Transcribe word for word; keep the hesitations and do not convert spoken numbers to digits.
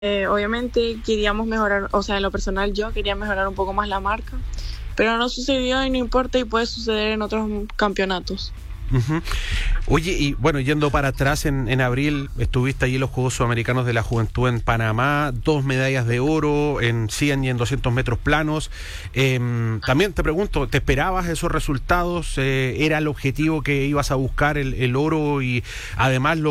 Eh, obviamente queríamos mejorar, o sea, en lo personal yo quería mejorar un poco más la marca, pero no sucedió y no importa y puede suceder en otros campeonatos. Uh-huh. Oye, y bueno, yendo para atrás, en, en abril estuviste allí en los Juegos Sudamericanos de la Juventud en Panamá, dos medallas de oro en cien y en doscientos metros planos. Eh, también te pregunto, ¿te esperabas esos resultados? Eh, ¿Era el objetivo que ibas a buscar, el, el oro y además lo